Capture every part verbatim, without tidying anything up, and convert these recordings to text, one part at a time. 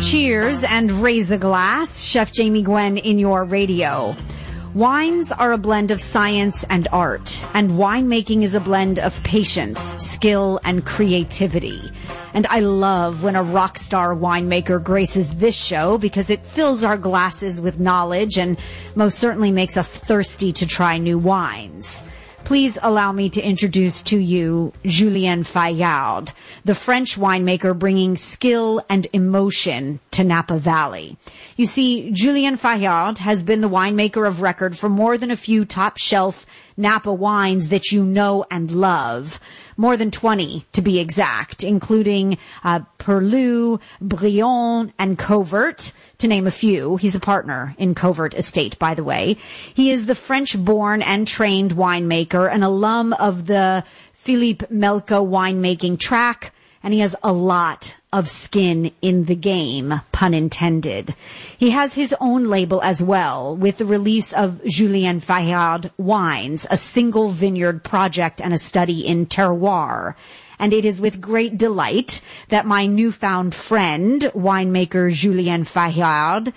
Cheers and raise a glass. Chef Jamie Gwen in your radio. Wines are a blend of science and art, and winemaking is a blend of patience, skill, and creativity. And I love when a rock star winemaker graces this show because it fills our glasses with knowledge and most certainly makes us thirsty to try new wines. Please allow me to introduce to you Julien Fayard, the French winemaker bringing skill and emotion to Napa Valley. You see, Julien Fayard has been the winemaker of record for more than a few top-shelf Napa wines that you know and love. More than twenty, to be exact, including uh, Perlou, Brion, and Covert, to name a few. He's a partner in Covert Estate, by the way. He is the French-born and trained winemaker, an alum of the Philippe Melka winemaking track, and he has a lot of skin in the game, pun intended. He has his own label as well, with the release of Julien Fayard Wines, a single vineyard project and a study in terroir. And it is with great delight that my newfound friend, winemaker Julien Fayard,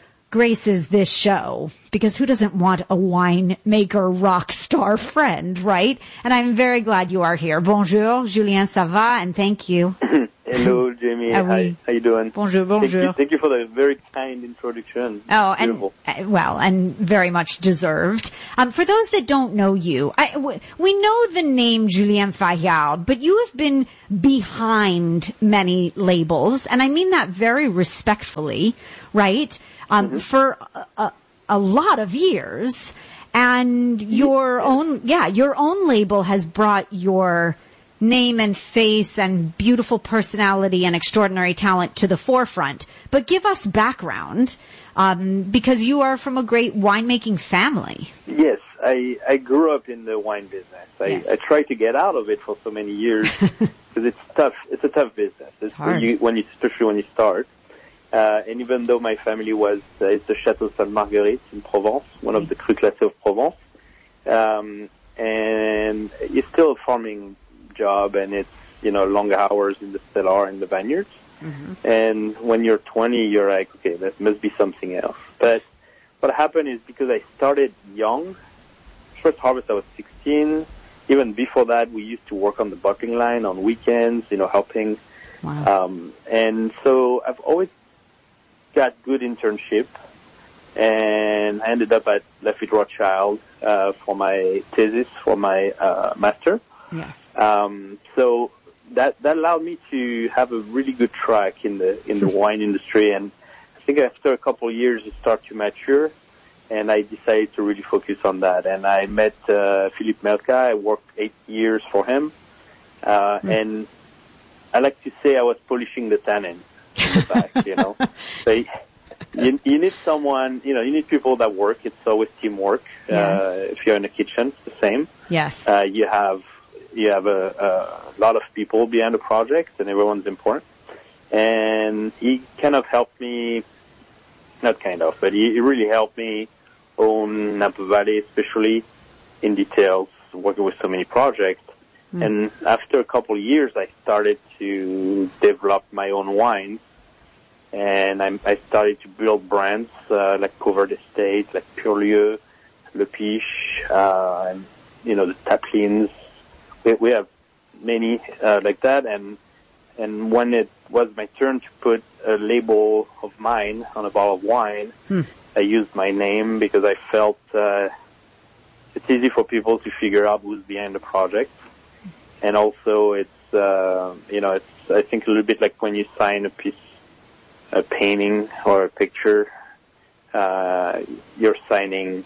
graces this show. Because who doesn't want a winemaker rock star friend, right? And I'm very glad you are here. Bonjour, Julien, ça va? And thank you. Hello, Jamie. Ah, Hi. oui. How you doing? Bonjour, bonjour. Thank you, thank you for the very kind introduction. Oh, and Beautiful. uh, well, and very much deserved. Um, for those that don't know you, I, w- we know the name Julien Fayard, but you have been behind many labels, and I mean that very respectfully, right? Um, mm-hmm. For a, a, a lot of years, and your yeah. own, yeah, your own label has brought your name and face and beautiful personality and extraordinary talent to the forefront. But give us background, um, because you are from a great winemaking family. Yes, I, I grew up in the wine business. I, Yes. I tried to get out of it for so many years because it's tough. It's a tough business, it's hard. when you, when you, especially when you start. Uh, and even though my family was, uh, it's the Château Sainte-Marguerite in Provence, one of the Cru Classés of Provence. Um, and it's still a farming job, and it's, you know, long hours in the cellar in the vineyards. Mm-hmm. And when you're twenty, you're like, okay, that must be something else. But what happened is because I started young, first harvest I was sixteen. Even before that, we used to work on the bottling line on weekends, you know, helping. Wow. Um, and so I've always got good internship, and I ended up at Lafite Rothschild uh, for my thesis, for my uh, master. Yes. Um, so that that allowed me to have a really good track in the in the wine industry, and I think after a couple of years it started to mature, and I decided to really focus on that. And I met uh, Philippe Melka. I worked eight years for him, uh, mm. and I like to say I was polishing the tannin in the back. You know, so you, you need someone. You know, you need people that work. It's always teamwork. Yeah. Uh, if you're in a kitchen, it's the same. Yes. Uh, you have. You have a, a lot of people behind the project, and everyone's important. And he kind of helped me, not kind of, but he, he really helped me own Napa Valley, especially in details, working with so many projects. Mm. And after a couple of years, I started to develop my own wines, and I, I started to build brands uh, like Covert Estate, like Purlieu, Le Piche, uh, and you know the Taplins. We have many uh, like that, and and when it was my turn to put a label of mine on a bottle of wine, hmm. I used my name because I felt uh, it's easy for people to figure out who's behind the project, and also it's uh, you know it's I think a little bit like when you sign a piece, a painting or a picture, uh, you're signing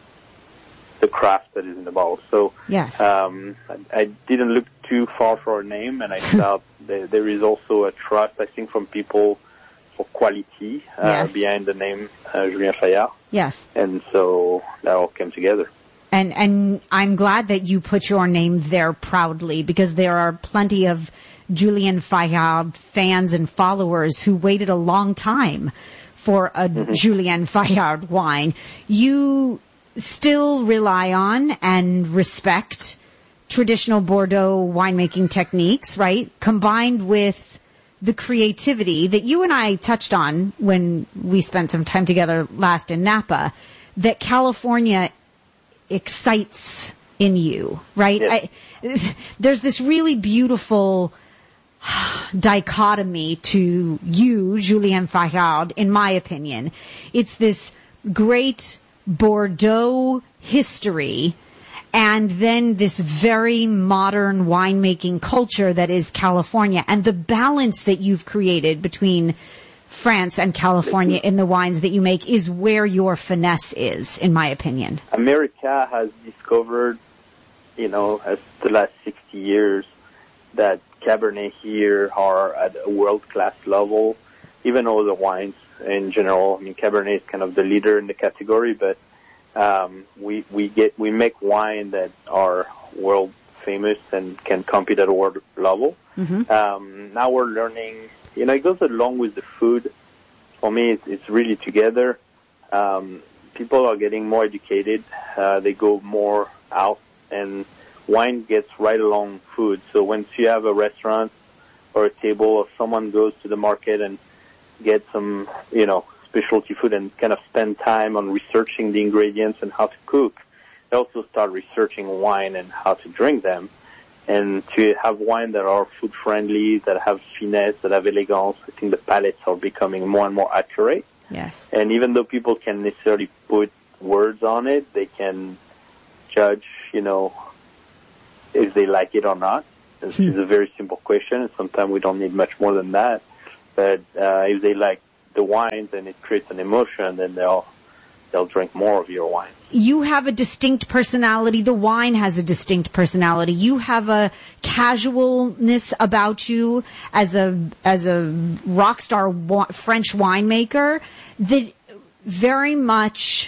the craft that is in the bottle. So yes. um, I, I didn't look too far for a name, and I felt there, there is also a trust, I think, from people for quality uh, yes. behind the name uh, Julien Fayard. Yes. And so that all came together. And and I'm glad that you put your name there proudly, because there are plenty of Julien Fayard fans and followers who waited a long time for a mm-hmm. Julien Fayard wine. You still rely on and respect traditional Bordeaux winemaking techniques, right? Combined with the creativity that you and I touched on when we spent some time together last in Napa, that California excites in you, right? Yes. I, there's this really beautiful dichotomy to you, Julien Faillard, in my opinion. It's this great Bordeaux history and then this very modern winemaking culture that is California, and the balance that you've created between France and California in the wines that you make is where your finesse is, in my opinion. America has discovered, you know, as the last sixty years, that Cabernet here are at a world-class level, even all the wines in general. I mean, Cabernet is kind of the leader in the category, but um, we we get we make wine that are world famous and can compete at a world level. Mm-hmm. Um, now we're learning. You know, it goes along with the food. For me, it's, it's really together. Um, people are getting more educated. Uh, they go more out, and wine gets right along food. So once you have a restaurant or a table, or someone goes to the market and gets some, you know, specialty food and kind of spend time on researching the ingredients and how to cook, they also start researching wine and how to drink them. And to have wine that are food friendly, that have finesse, that have elegance, I think the palates are becoming more and more accurate. Yes. And even though people can't necessarily put words on it, they can judge, you know, if they like it or not. This hmm. is a very simple question, and sometimes we don't need much more than that. But uh, if they like the wines and it creates an emotion, then they'll they'll drink more of your wine. You have a distinct personality. The wine has a distinct personality. You have a casualness about you as a as a rock star wa- French winemaker that very much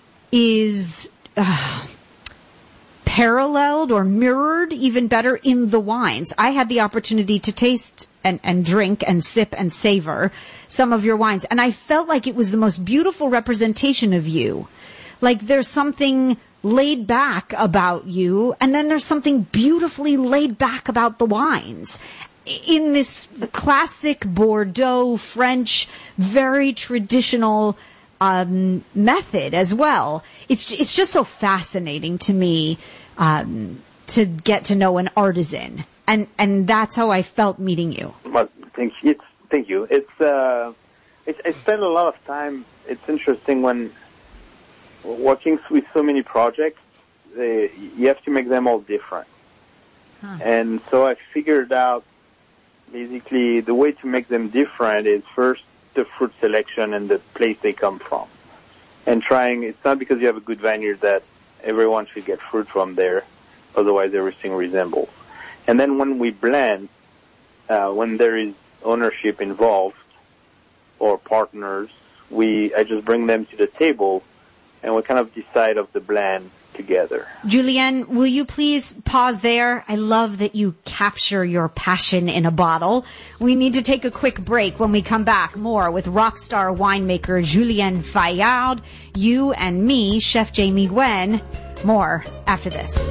is uh, paralleled or mirrored, even better, in the wines. I had the opportunity to taste and, and drink and sip and savor some of your wines, and I felt like it was the most beautiful representation of you. Like there's something laid back about you, and then there's something beautifully laid back about the wines. In this classic Bordeaux French, very traditional um, method as well. It's it's just so fascinating to me um, to get to know an artisan, and and that's how I felt meeting you. Well, thank you. It's, thank you. It's uh, it's I spend a lot of time. It's interesting when working with so many projects, uh, you have to make them all different. Huh. And so I figured out basically the way to make them different is first the fruit selection and the place they come from. And trying, it's not because you have a good vineyard that everyone should get fruit from there, otherwise everything resembles. And then when we blend, uh, when there is ownership involved or partners, we I just bring them to the table and we kind of decide of the blend together. Julien, will you please pause there? I love that you capture your passion in a bottle. We need to take a quick break. When we come back, more with rockstar winemaker Julien Faillard, you and me, Chef Jamie Gwen. More after this.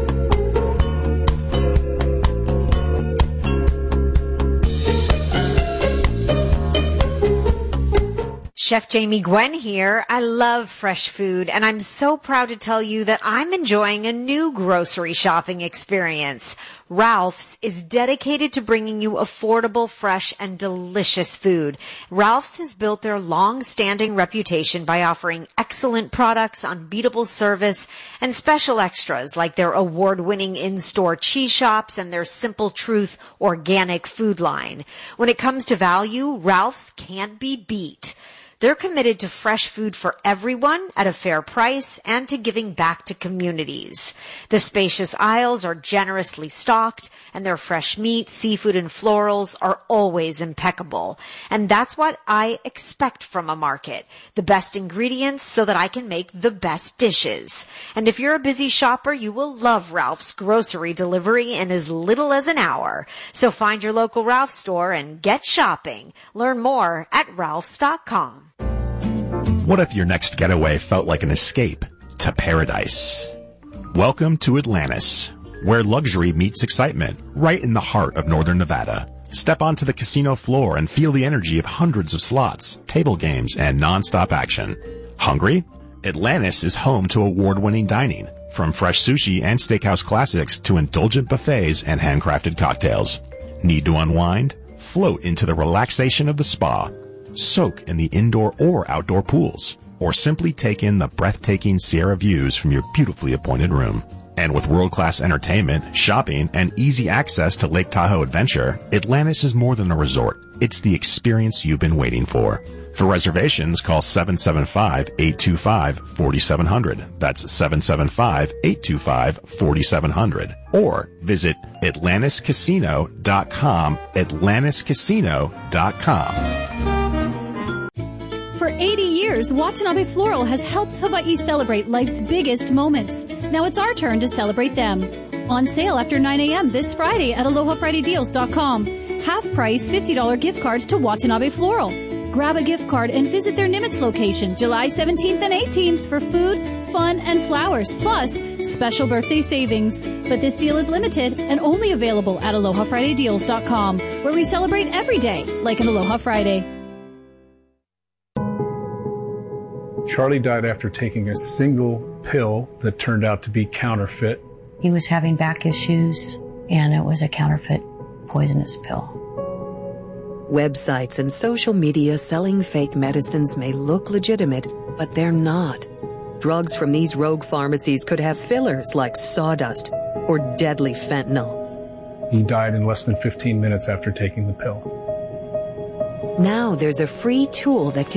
Chef Jamie Gwen here. I love fresh food, and I'm so proud to tell you that I'm enjoying a new grocery shopping experience. Ralph's is dedicated to bringing you affordable, fresh, and delicious food. Ralph's has built their long-standing reputation by offering excellent products, unbeatable service, and special extras like their award-winning in-store cheese shops and their Simple Truth organic food line. When it comes to value, Ralph's can't be beat. They're committed to fresh food for everyone at a fair price and to giving back to communities. The spacious aisles are generously stocked, and their fresh meat, seafood, and florals are always impeccable. And that's what I expect from a market. The best ingredients so that I can make the best dishes. And if you're a busy shopper, you will love Ralph's grocery delivery in as little as an hour. So find your local Ralph's store and get shopping. Learn more at ralphs dot com. What if your next getaway felt like an escape to paradise? Welcome to Atlantis, where luxury meets excitement, right in the heart of northern Nevada. Step onto the casino floor and feel the energy of hundreds of slots, table games, and non-stop action. Hungry? Atlantis is home to award-winning dining, from fresh sushi and steakhouse classics to indulgent buffets and handcrafted cocktails. Need to unwind? Float into the relaxation of the spa. Soak in the indoor or outdoor pools. Or simply take in the breathtaking Sierra views from your beautifully appointed room. And with world-class entertainment, shopping, and easy access to Lake Tahoe Adventure, Atlantis is more than a resort. It's the experience you've been waiting for. For reservations, call seven seven five, eight two five, four seven zero zero. That's seven seven five, eight two five, four seven zero zero. Or visit Atlantis Casino dot com, Atlantis Casino dot com. For eighty years, Watanabe Floral has helped Hawaii celebrate life's biggest moments. Now it's our turn to celebrate them. On sale after nine a.m. this Friday at aloha friday deals dot com. Half price fifty dollars gift cards to Watanabe Floral. Grab a gift card and visit their Nimitz location July seventeenth and eighteenth for food, fun, and flowers, plus special birthday savings. But this deal is limited and only available at aloha friday deals dot com, where we celebrate every day like an Aloha Friday. Charlie died after taking a single pill that turned out to be counterfeit. He was having back issues, and it was a counterfeit poisonous pill. Websites and social media selling fake medicines may look legitimate, but they're not. Drugs from these rogue pharmacies could have fillers like sawdust or deadly fentanyl. He died in less than fifteen minutes after taking the pill. Now there's a free tool that can